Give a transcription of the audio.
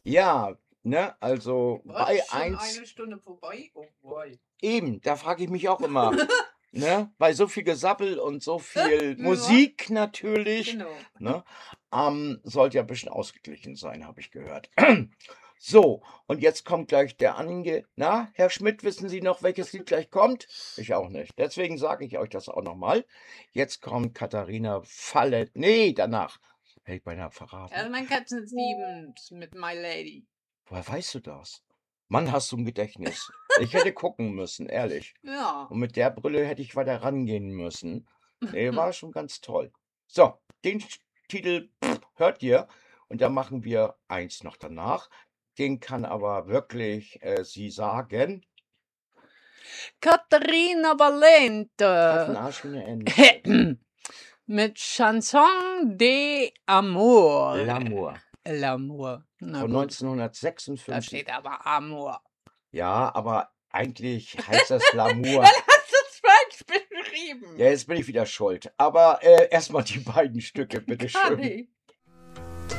Ja, ne, also Was? bei Schon 1 eine Stunde vorbei? Oh boy. eben, da frage ich mich auch immer, ne, bei so viel Gesabbel und so viel Ja, Musik natürlich, genau. ne, sollte ja ein bisschen ausgeglichen sein, habe ich gehört. So, und jetzt kommt gleich der na, Herr Schmidt, wissen Sie noch, welches Lied gleich kommt? Ich auch nicht. Deswegen sage ich euch das auch noch mal. Jetzt kommt Katharina Falle ne, danach. Hätte ich beinahe verraten. Erstmal Katzen 7 mit My Lady. Woher weißt du das? Mann, hast du 'n Gedächtnis. Ich hätte gucken müssen, ehrlich. Ja. Und mit der Brille hätte ich weiter rangehen müssen. Ne, war schon ganz toll. So, den Titel hört ihr und da machen wir eins noch danach. Den kann aber wirklich, sie sagen Katharina Valente. Affenarsch wie 'ne Ente. Mit Chanson d'Amour. L'amour L'amour. Na von gut, da 1956. steht aber Amour. Ja, aber eigentlich heißt das L'amour. Dann hast du's falsch beschrieben. Ja, jetzt bin ich wieder schuld. Aber, erst mal die beiden Stücke, bitte Gar schön. nicht.